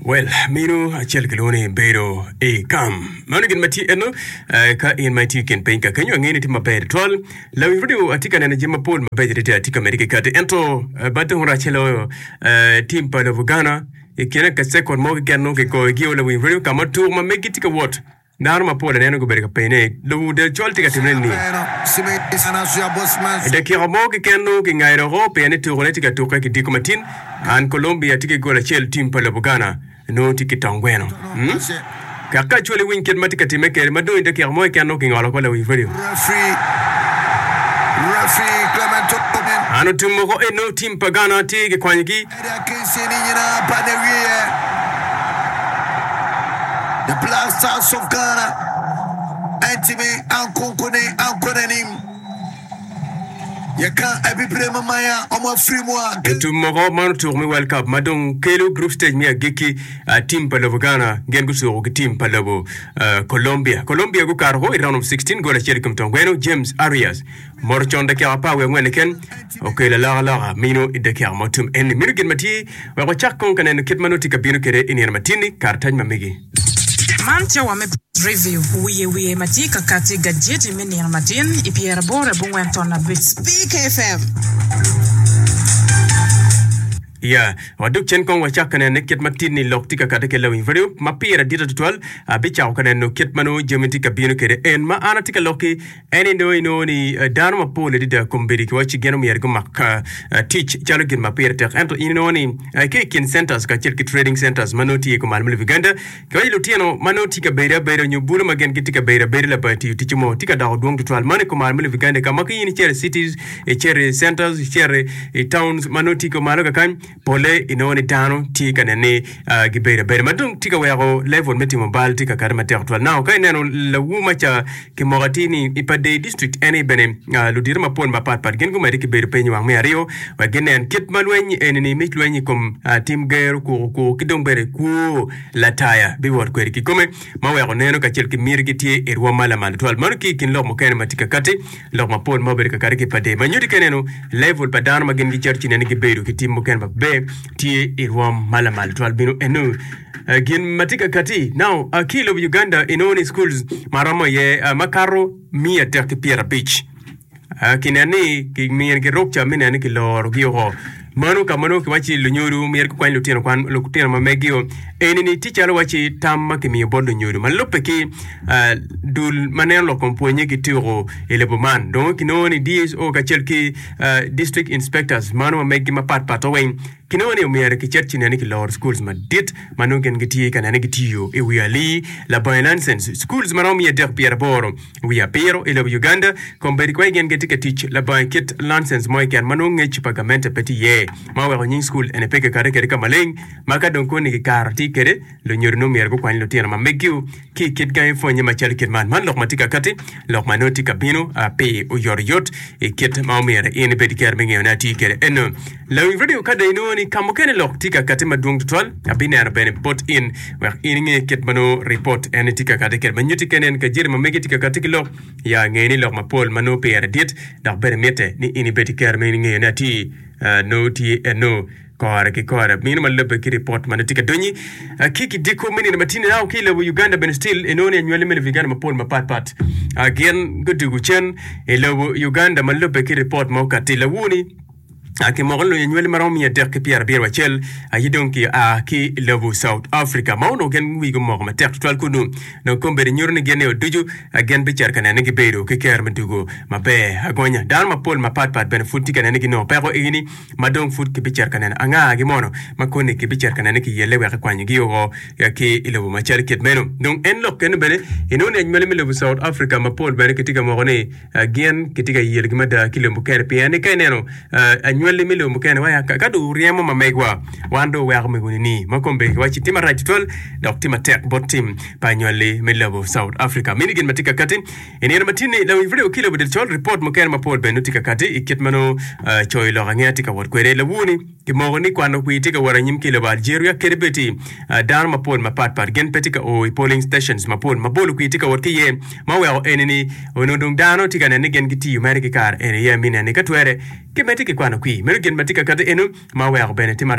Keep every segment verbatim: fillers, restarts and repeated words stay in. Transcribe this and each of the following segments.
Well, minu achel kelone bero e kam. Manu gin mati eno ka in mati ken penka kanyo ngeni ti maber twal. La video atika na jema pol maber ti atika America kate ento batu hora chelo team pa of Ghana e kena ka second mo ke no ke ko gi ola video kama tour ma make it ka what. Naru ma pole neno go berka pene lo de chol tika timeni. De ki mo ke keno ke ngairo go pene tour ne tika tour ke dikomatin an Colombia tika go la chel team pa of Ghana. No tikitongweno hmm kaka chole winket matika timeke mado inde ke mo ke no kingola ko la wi video referee referee Clemento ano tumo ko no team pagana ti ke kwanyiki the Black Stars of Ghana Antime Ankonkone Ankonenim Yaka every prema maya omo free moi tumo ko man tour mi World Cup madon kelo group stage mi ageki team palovo Ghana gen go so team palovo Colombia Colombia go kar ho round of sixteen go la cheri kum tongweno James Arias morchon de ka pa we ngene ken okay la la la mino de ka motum en mino gen mati we ko chakkon kan en kitmano tika bino kere in matini kartaj mamigi Mancha wa me review wiye wiye matika kati gadget mini ya matin ipiera bore bungwento na Speak F M. Yeah, waduk chen kong wachak kana nekit matini loktika kata ke lawin video mapira dita tutual abicha kana no kit mano geometrika bino kere en ma anatika loki eni no ino ni dano ma pole dida kumbiri ki wachi geno mi ergo mak teach chalo kin mapira tek ento ino ni ke kin centers ka chirki trading centers manoti ko malmul viganda ki waji lutiano manoti ka beira beira nyubulu magen kitika beira beira la bati tichimo tika da dong tutual mane ko malmul viganda ka maki ni chere cities e chere centers chere towns manoti ko maloka kan pole inoni tano tika nene uh, gibere bere madung tika wego level meti mobile tika karma territoire now kai neno la wuma cha kimogatini ipade district ene bene uh, ludirma pon ba pat pat gen go mari kibere penyi wang me ario wa genen kitman wenyi eneni mit wenyi kom uh, team gero ko ko kidong bere ku lataya bi wor kweri kikome ma wego neno ka chel kimir gitie erwa mala mal twal manuki kin lo mo ken matika kati lo ma pon mo bere ka karike pade manyudi keneno level padano magen gi church nene gibere ki team mo ken ba be tie irwam malamal twal bino enu uh, gin matika kati now akilo uh, Uganda inoni schools marama ye uh, makaro mia tek piera beach uh, kinani ki mien ki rokcha minani ki lor giho manu kamano ki wachi lunyuru mier ko kwan lutino kwan lutino mamegio enini teacher wachi tamma ki mi bondo nyuru malope ki uh, dul manelo komponye ki tiro eleboman donc kinoni D S O ka chelki uh, district inspectors manu mamegi mapat patowen kinoni umiere ki church nani ki lord schools madit manu gen giti kana nani gitiyo e we ali la license schools manu mi der pier boro we apero ele Uganda komberi kwa gen geti teach la kit license mo kan manu ngechi pagamente peti ye ma wa nyin school ene peke kare kare kamaleng maka donko ni karti kere lo nyorno mi ergo kwan lo tiana mamegiu ki kit ga info nyama chal kit man man lokmatika kati lokmanoti kabino a pe o yor yot e kit ma mi ere ene pedi kare mengi na ti kere eno la video kada ino ni kamokene loktika kati madung twal abine ana bene bot in wa ininge kit mano report ene tika kati kere manyuti kenen ka jiri mamegi tika kati kilo ya ngeni lok mapol mano pe ere dit da bene mete ni ini pedi kare mengi na ti Uh, no ti uh, no kore ki kore mini malebe ki report manatika donyi uh, kiki diko mini na matini nao kile wa Uganda ben still enoni anywele mele vigana mapol mapat pat again gudu guchen ele Uganda malebe ki report maukati la wuni aki mogolo yenywele maromi ya derke Pierre Bier wachel ayidonki a ki level South Africa mauno gen wigo mogo ma tek twal kunu no kombe nyorne gene oduju again bichar kana ngi bedo ke ker mentugo mabe agonya dan ma pol ma pat pat ben futti kana ngi no pero ini madong fut ke bichar kana anga gi mono makone ke bichar kana ngi yele wa kwany gi yo ya ki level ma char ket meno donc en lok ken bele inone yenywele level South Africa ma pol ben ketiga mogo ne again ketiga yele gi mada kilembo ker piane kaneno wali milo mukene waya kadu riemo mamegwa wando wa kumeguni ni makombe wachi tima right twelve dok tima tech bot team panywali milo South Africa minigin matika kati enena matini la video kilo bedel chol report mukene mapol benutika kati ikitmano uh, choy lo ngati ka wot kwere la wuni kimogoni kwano kuitika waranyim kilo ba Algeria kerbeti uh, dar mapol mapat par gen petika o polling stations mapol mabolu kuitika wot kiye mawa eneni onondong dano tika na negen giti America kar ene ye minane katwere kemetike kwano kui merugen matika kati enu mawa bene timaraj mapetwe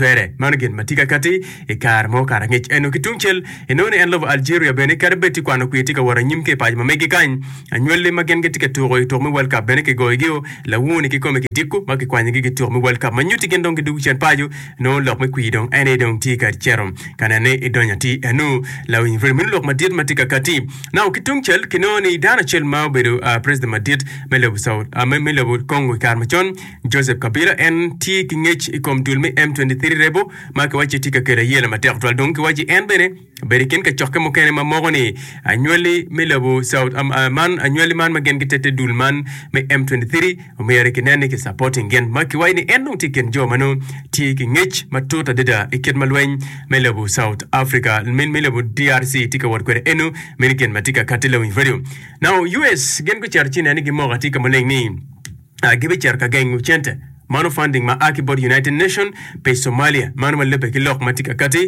twere mangen matika kati e kar mo kar ngech eno kitungchel enone en love Algeria bene kar beti kwano kuitika wara nyimke paj mamegi kan anywele magen getika turo to mi World Cup bene ke goigio la woni ki kome kitiko maki kwanye gi turo mi World Cup manyuti gen dong du chen paju no lok me kuidong ene dong ti kar cherom kana ne edonya ti enu la win ver min lok madid matika kati now kitungchel kinoni dana chel ma bedo uh, president madid melebu saud uh, melebu Kongo kar machon Joseph Kabila en ti ngech ikom dulme M twenty-three rebo maki wachi tika kere yela matek twal donc wachi en bene beri ken ka chokke mo kene ma mogoni anywele melebu saud um, uh, man anywele man magen gitete dulman me M twenty-three o me yare kinane ke supporting gen maki waini en dong tiken jo mano ti ngech matuta deda iket malwen melebu South Africa min melebu D R C tika wad kwere enu meniken matika katela win video now U S gen ko charchina ni gimoga tika moleng ni uh, gibe charka gengu chente mano funding ma akibod United Nation pe Somalia mano malepe kilok matika kati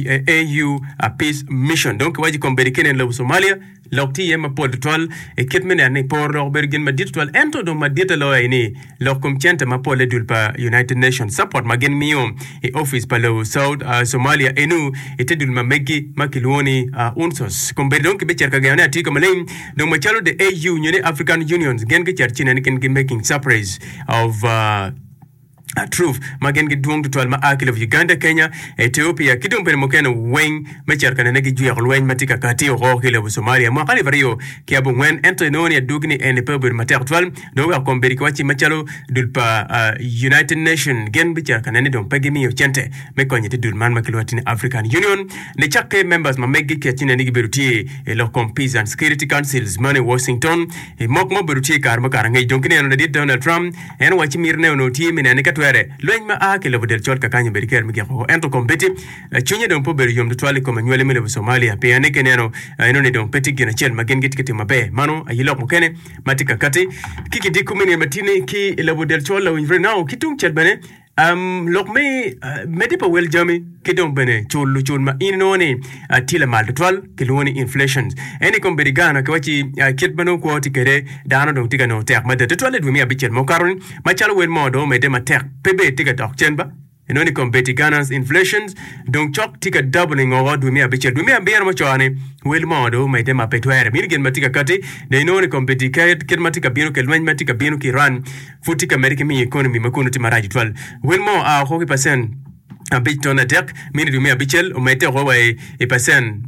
A U a peace mission donc waji komberi kenen lo Somalia lokti yema pod twal e ketmene ne por lo bergen madit twal ento do madita lo ini lokum chente ma pole dulpa United Nation support magen miyo e office pa lo South uh, Somalia enu etedul ma megi makilwoni uh, unsos komberi donc be cerka gana atika malen do machalo de A U nyene African Unions gen ke charchina ne ken making surprise of uh, Uh, truth magen gi duong tutwal ma akil of Uganda Kenya Ethiopia kidum pen mokena weng mechar kana negi juya lwen matika kati o kile of Somalia mo kali vario ki abu wen entononi adugni en pebur matak twal do wa komberi kwachi machalo dulpa uh, United Nation gen bichar kana ne don pegimi yo chente me konye te dulman makilwatini African Union ne chakke members ma megi ki chine nigi beruti e lo Peace and Security Councils mane Washington e mok mo beruti kar makara ngai donkine no dit Donald Trump en wachi mirne no ti minane twere loñ ma akile vodel chol ka kanye beriker mi ko ento kombeti chunye don po beri yom de twale ko manywele mele Somalia pe ane keneno eno ne don peti gina chel magen git kete mabe mano ayilo mo kene matika kati kiki diku mini matini ki le vodel chol la winfre now kitung chel bene um lok me uh, medipa wel jami kidon bene chulu chul ma inoni uh, tila mal twal kiloni inflation eni komberi gana ko wachi uh, kit bano ko tikere dano don tiga no tek ma de twale dumi abichel mo karon ma chalo wel modo me de ma tek pebe tiga dok chenba enoni kombeti ganas inflations don chok tiga doubling o dumi abichel dumi ambier mo chwane wel modo me de ma petwere mirgen matika kati de enoni kombeti kayet kit matika bino kelwen matika bino ki ran futika america mi economy makuno timaraji twal wel mo a hoki percent a bit ton attack mini dumi abichel o mete ro e e percent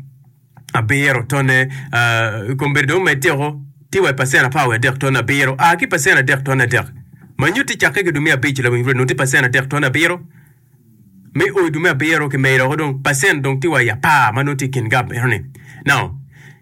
a biero tonne uh, komberdo metero tiwa percent a power dek tonna biero a ki percent a dek tonna dek manyuti chake ke dumi abichel o no ti percent a dek tonna biero me o dumi abiero ke meiro don percent donc tiwa ya pa manoti kin gab erne now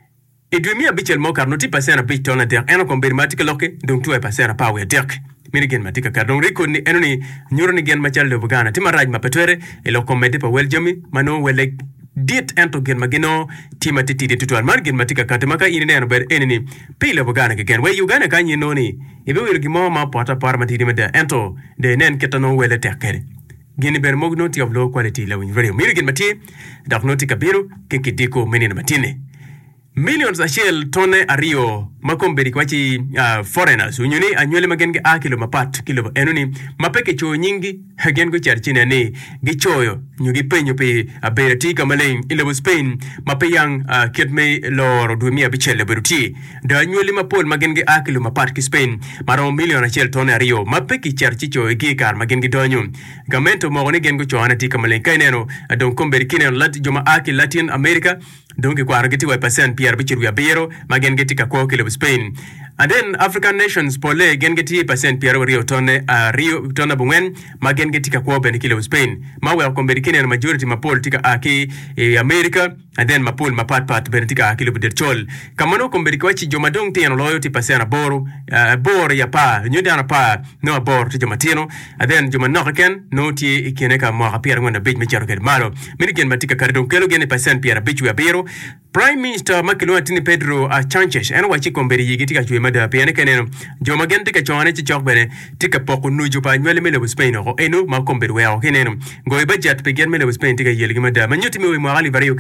e dumi abichel mo kar no ti percent a bit tonna dek eno komber matika loke donc tiwa percent a power dek minigen matika kardon riko ni enoni nyuro ni gen machal de bugana timaraj mapetwere elo komede pa weljami mano wele dit ento gen magino tima titi de tutwal margen matika katemaka inene no ber enini pile bugana gen we Uganda kanyi noni ibe wirgi mo ma pota parmati de meda ento de nen ketano wele tekere geni ber mogno ti of low quality la win very minigen mati daknoti kabiru kekidiko menina matine millions a shell tonne ario makomberi kwachi uh, foreigners unyuni anywele magenge a kilo mapat kilo enuni mapeke cho nyingi hagen go charchina ne gichoyo nyugi penyo pe aberati kamalen ile Spain mapeyang uh, ketme loro dumia bichele beruti da anywele mapol magenge a kilo mapat ki Spain maro million a shell tonne ario mapeke charchicho gi kar magenge donyo gamento mo ne gen go cho anati kamalen kaineno don komberi kinen lat joma aki Latin America donc ko argeti wa percent pierre bichiru ya biro magen geti ka ko kile Spain and then African nations pole gen geti percent pierre rio tonne uh, rio tonne bungen magen geti ka ko ben kile Spain ma wa ko american majority ma politika aki e America and then ma pol ma pat pat ben tika kile buder chol kamano ko mberi ko chi joma dong te no loyalty percent boru uh, bor ya pa nyuda na pa no bor ti joma tino and then joma no ken no ti ikene ka mo pierre ngona bit me charo ker malo minigen matika kardon kelo gen percent pierre bichu ya biro Prime Minister Makilwatini Pedro uh, Sanchez eno wachi komberi yigi tika chwe mada piyane kaneno joma gen tika chwane chi chok bene tika poku nuju pa nywele mele Spain o eno ma komberi weo kaneno goe budget pe gen mele Spain tika yelgi mada manyuti mewe mwagali vario kipiara beach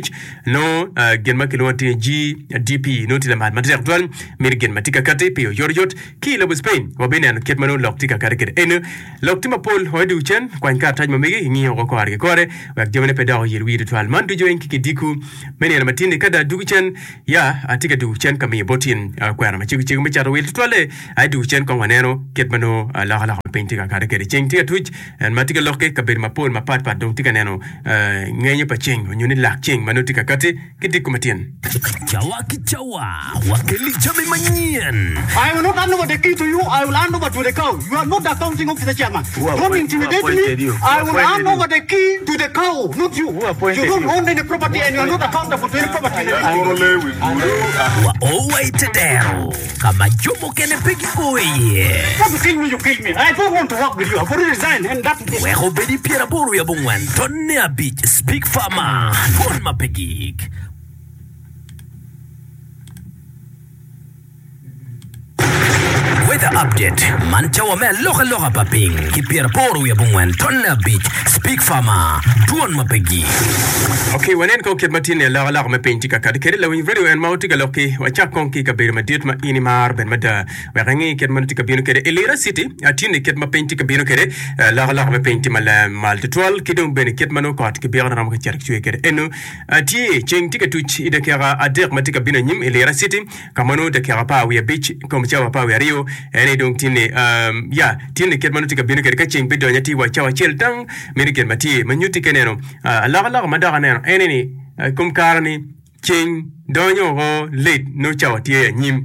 tuch no gen makilwati G D P no tila mat matek twal mir gen matika kate pio yorjot ki lo Spain wa benen ket mano loktika kare kede en loktima pol hoydu chen kwan ka taj mamegi ngi ko ko arge kore wa jemene pedaw yir wi twal man du joen ki diku menen matinde kada du chen ya atika du chen kami botin kwara ma chigu chigu mi charo wil twale ai du chen ko waneno ket mano la la pentika kare kede chen tika tuch en matika lokke kabir ma pol ma pat pat dong tika neno ngenye pa cheng nyuni lak cheng mano tika kate kidiku matien Chawa kichawa wakeli chame manien. I will not hand over the key to you. I will hand over to the cow. You are not the accounting officer, chairman. Don't intimidate me. You? I will hand you? over the key to the cow, not you. You don't you? own any property and you are not accountable to any property. Wa always tedero. Kama jomo kene pegi boy. If you kill me, you kill me. I don't want to work with you. I've already resigned and that's it. We hope bedi piera boru ya bungwan. Tonne a beach. Speak farmer. Bon ma pegi. Weather update. Mancha wa me loka loka paping. Kipier poru ya bungwen. Tonna beach. Speak farmer. Tuon mapegi. Okay, wanen ko ket matine la la me penti ka kad kere la win video en mauti ga loki wa cha kon ki ka ber ma dit ma ini mar ben mada wa rangi ket man tika bino kere elira city atine ket ma penti ka bino kere la la me penti mal mal twelve kidum ben ket mano ko at ke ber ram ka cher chue kere enu ati cheng tika tuch ide kera ader ma tika bino nyim elira city kamano de kera pa wi beach kom cha wa pa wi rio ene donc tine um ya tine ket mano tika bino kere ka cheng bido nyati wa cha wa chel tang meri ket mati manyuti keneno la la ma da neno eneni kum karni king donyo ho late no chawa tie nyim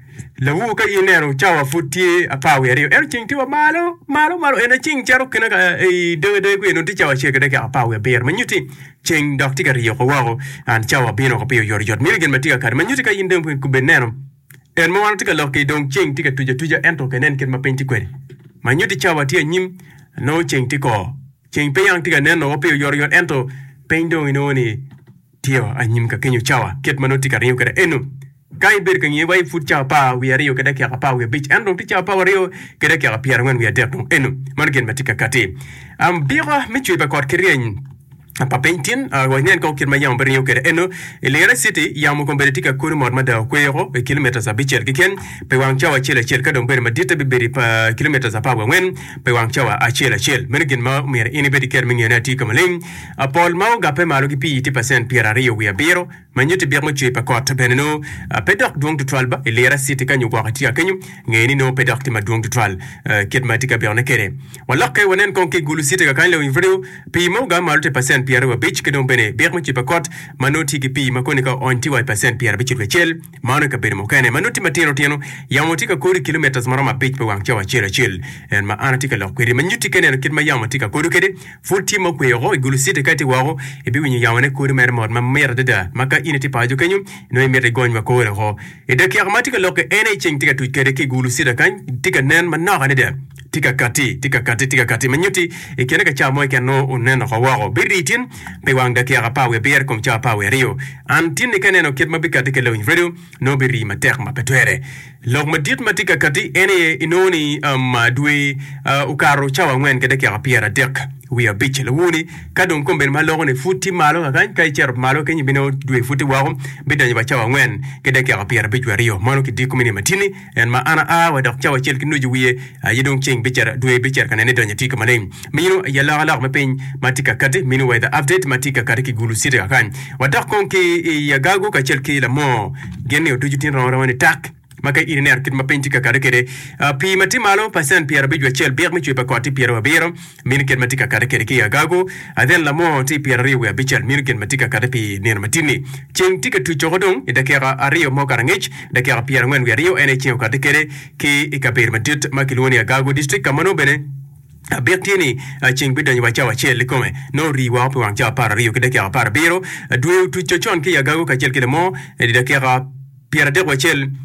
la wu ka inero chawa futie apawe rio er king tiwa malo malo malo ena king charo kena ka e de de ku no ti chawa che ka ka apawe ber manyuti king dokti ka rio ko wago an chawa bino ko pio yor yor milgen matika kar manyuti ka indem ku beneno en mo tika loki don king tika tuja tuja ento kenen ken mapenti kwere manyuti chawa tie nyim no king tiko king pe yang tika neno pio yor yor ento pendo inoni tio anyim ka kenyo chawa ket manoti ka rio kada enu kai ber kan yewai fut chawa pa wi rio kada ka pa wi bich ando ti chawa pa rio kada ka piar ngwan wi aderno enu margen matika kati am bira michu ba kor kirien pa pentin wanyen ko kirma yam ber rio kada enu elera city yam ko beretika kur mor mada kwero e kilometers a bicher kiken pe wang chawa chele chel kada ber madita be beri pa kilometers a pa wen pe wang chawa a chele chel mergen ma mer ini be diker min yanati kamaling a pol ma ga pe malo ki pi ti percent piera rio wi biro manyuti ber mo che pa kot beneno pe dok dong to twelve elera city kanyu ko ati akanyu ngeni no pe dok ti ma dong to twelve ket matika be ona kere wala kai wanen kon ki gulu city ka kan le video pi mo ga malo te percent piera wa bich kedon bene ber mo che pa kot manoti ki pi makoni ka on ti wa percent piera bichi chel mano ka ber mo kane manoti matino tieno yamoti ka kori kilometers marama bich pe wang chawa chele chel en ma anatika lo kweri manyuti kene ket ma yamoti ka kodu kede futi mo ko yoro gulu city kati wago e bi winyi yawane kori mer mod ma mer dada maka initi pajo kenyu no mer gon ma ko ho e de kiamatika lo ke ene ching tika tu kede ki gulu city kan tika nen ma na ne de tika kati tika kati tika kati manyuti e kene ka chamo ke no uneno ho wago biritin pe wang da kia pa we ber kom cha pa we rio antin kene no ket ma bikati ke lo in video no biri ma ter ma petwere log ma dit ma tika kati ene inoni um dwe ukaro chawa ngwen ke de kia piera dek we are bitch la woni kadon kombe ma lo ne futi malo kan kai cher malo ke ni bino dwe futi wago bida ni ba chawa ngwen ke de kia piera bitch we rio mano ki diku mini matini en ma ana a wa dok chawa chel ki nuju wiye yidong ching bicher dwe bicher kan ne donya tika maleng mino yala ala ma pen matika kati mino we the update matika kati ki gulu sita kan wadak kon ki ya gago ka chel ki la mo gene o tujutin rawa rawa ni tak maka iri ner kit ma pentika kare kede pi mati malo percent piera bijwa chel ber mi chupa kwati piera wabero min ket matika kare kede ki agago aden la mo ti piera riwe abichel min ket matika kare pi ner matini cheng tika tu chogodong ida kera ario mo karangech da kera piera ngwen wi rio ene cheng kare kede ki ikaber madit makiloni agago district kamano bene Bertini ching bidan wa chawa chel kome no ri wa po wang cha par rio kede kera par bero dwe tu chochon ki agago ka chel kede mo ida kera piera de wa chel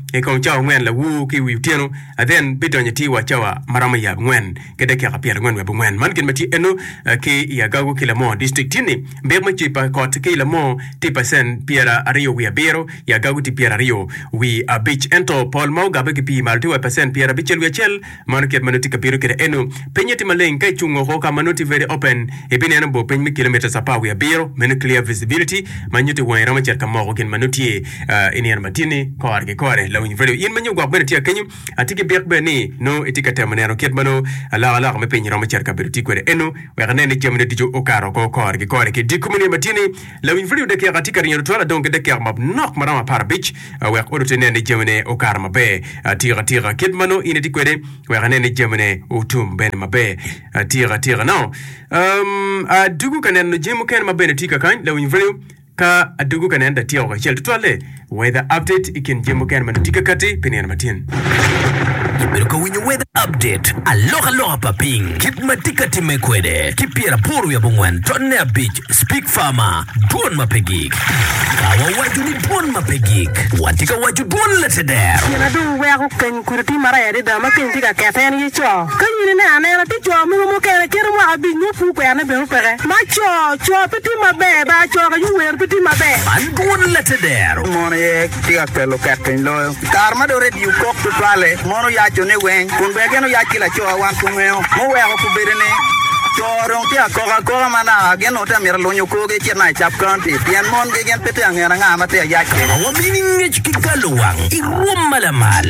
e kong chaw ngwen la wu ki wi tieno then bito nyati wa chawa marama ya ngwen kede ke kapia ngwen we ngwen man kin mati eno ke ya gago kila mo district ni be ma chi pa kot ke la mo ti percent piera ario wi abero ya gago ti piera rio wi a beach ento Paul Mau gabe ki pi malti wa percent piera bichel wi chel man ket manuti kapiro kede eno penyeti maleng kai chungo ho ka manuti very open e bin eno bo pen mi kilometers apa wi abero men clear visibility manyuti wa rama cher ka mo kin manuti ini en matini ko arge kore la wi video in manyu gwa bere ti akenyu atike bek be ni no etika temanero ket mano ala ala me penyi rama cher ka bere ti kwere eno wa ne ne jemne dijo okaro ko ko arge kore ke dikumuni matini la wi video de ke atika rinyo tola donc de ke mab nok marama par beach wa ko rote ne ne jemne okar mabe tira tira ket mano ine ti kwere wa ne ne jemne utum ben mabe tira tira no um adugu kanen no jemu ken mabe ne tika kan la wi video ka adugu kanen da tiya ko chel toile weather update ikin jemu ken man tika kati penen matin Pero ko winyo weather update aloha aloha paping kit matika timekwede kipiera poru ya bungwen tonne beach speak farmer don mapegik kawa waju ni don mapegik watika waju don leteder yana du we ko kan kurti mara ya da makin tika keten yi cho kan yi ne ana ti cho mu mu ke kero mu abi nu fu ko ana be ru pere ma cho cho piti mabe ba cho ga yu wer piti mabe man don leteder mono ye tika pelo katen lo karma do ready ko to pale mono ya cho ne wen kun be geno ya kila cho wan ku meo mo we ko berene chorong tia ko ko mana geno ta mira lonyo ko ge kina chap kanti pian mon ge gen pete ngera nga mate ya ke wa mininge chikikaluwang iwom malamal